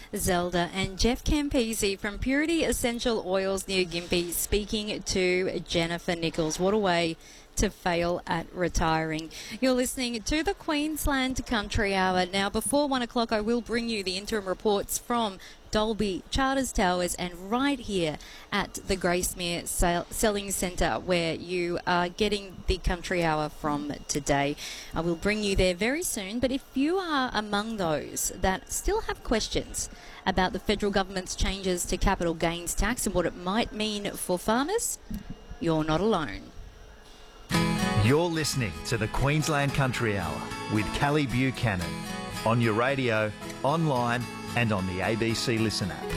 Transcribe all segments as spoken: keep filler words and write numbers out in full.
Zelda, and Jeff Campese from Purity Essential Oils near Gympie speaking to Jennifer Nichols. What a way to fail at retiring. You're listening to the Queensland Country Hour. Now, before one o'clock, I will bring you the interim reports from Dalby, Charters Towers, and right here at the Gracemere Sale- Selling Centre, where you are getting the Country Hour from today. I will bring you there very soon, but if you are among those that still have questions about the federal government's changes to capital gains tax and what it might mean for farmers, you're not alone. You're listening to the Queensland Country Hour with Callie Buchanan on your radio, online and on the A B C Listen app.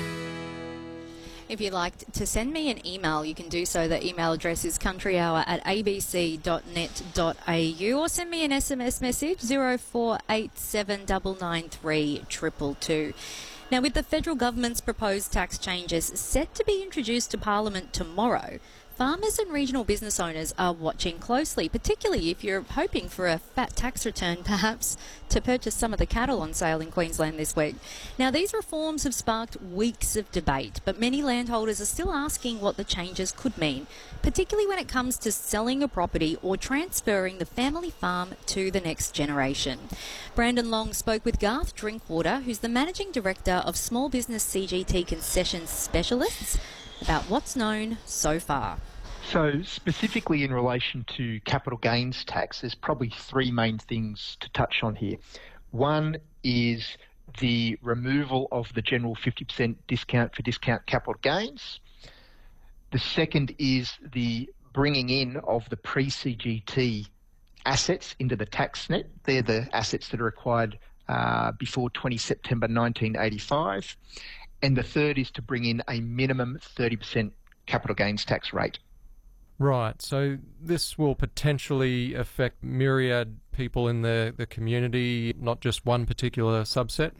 If you'd like to send me an email, you can do so. The email address is countryhour at a b c dot net dot a u, or send me an S M S message zero four eight seven nine nine three two two two. Now, with the federal government's proposed tax changes set to be introduced to Parliament tomorrow, farmers and regional business owners are watching closely, particularly if you're hoping for a fat tax return, perhaps, to purchase some of the cattle on sale in Queensland this week. Now, these reforms have sparked weeks of debate, but many landholders are still asking what the changes could mean, particularly when it comes to selling a property or transferring the family farm to the next generation. Brandon Long spoke with Garth Drinkwater, who's the Managing Director of Small Business C G T Concessions Specialists, about what's known so far. So specifically in relation to capital gains tax, there's probably three main things to touch on here. One is the removal of the general fifty percent discount for discount capital gains. The second is the bringing in of the pre-C G T assets into the tax net. They're the assets that are acquired uh, before the twentieth of September nineteen eighty-five. And the third is to bring in a minimum thirty percent capital gains tax rate. Right, so this will potentially affect myriad people in the, the community, not just one particular subset?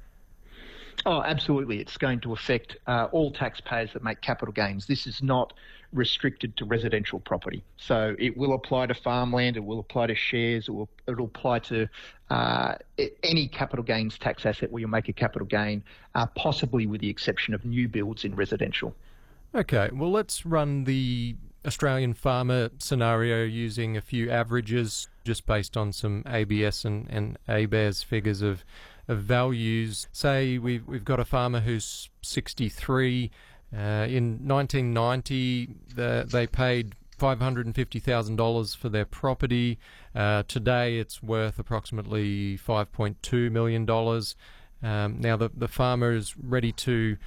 Oh, absolutely. It's going to affect uh, all taxpayers that make capital gains. This is not restricted to residential property. So it will apply to farmland, it will apply to shares, it will it'll apply to uh, any capital gains tax asset where you make a capital gain, uh, possibly with the exception of new builds in residential. Okay, well, let's run the Australian farmer scenario using a few averages just based on some A B S and, and A B A S figures of, of values. Say we've, we've got a farmer who's sixty-three. Uh, in nineteen ninety, the, they paid five hundred fifty thousand dollars for their property. Uh, today it's worth approximately five point two million dollars. Um, now the, the farmer is ready to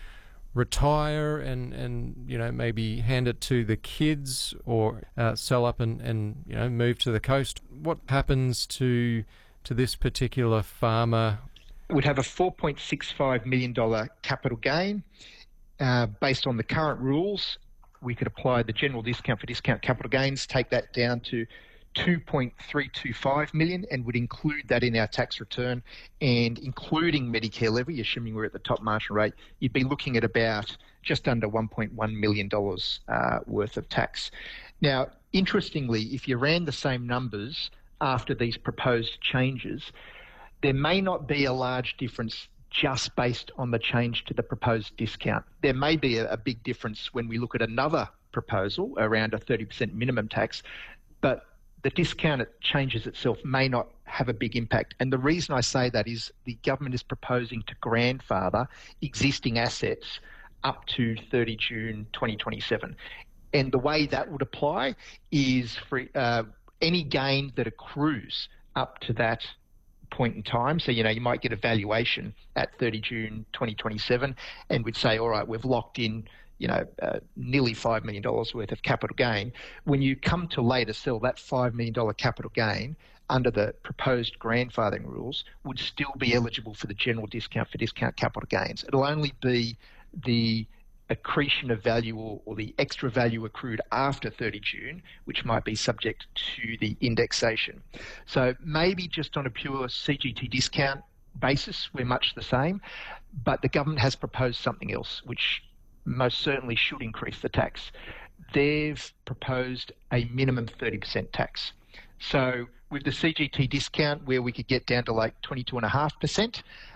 retire and, and you know maybe hand it to the kids or uh, sell up and, and you know move to the coast. What happens to to this particular farmer? We'd have a four point six five million dollars capital gain. Uh, based on the current rules, we could apply the general discount for discount capital gains, take that down to two point three two five million dollars and would include that in our tax return, and including Medicare levy, assuming we're at the top marginal rate, you'd be looking at about just under one point one million dollars uh, worth of tax. Now, interestingly, if you ran the same numbers after these proposed changes, there may not be a large difference just based on the change to the proposed discount. There may be a, a big difference when we look at another proposal around a thirty percent minimum tax, but the discount it changes itself may not have a big impact. And the reason I say that is the government is proposing to grandfather existing assets up to thirty June twenty twenty-seven. And the way that would apply is for uh, any gain that accrues up to that point in time. So, you know, you might get a valuation at thirty June twenty twenty-seven and we'd say, all right, we've locked in, you know, uh, nearly five million dollars worth of capital gain. When you come to later sell, that five million dollars capital gain under the proposed grandfathering rules would still be eligible for the general discount for discount capital gains. It'll only be the accretion of value or, or the extra value accrued after thirty June, which might be subject to the indexation. So maybe just on a pure C G T discount basis, we're much the same, but the government has proposed something else, which most certainly should increase the tax. They've proposed a minimum thirty percent tax. So with the C G T discount, where we could get down to like twenty-two point five percent,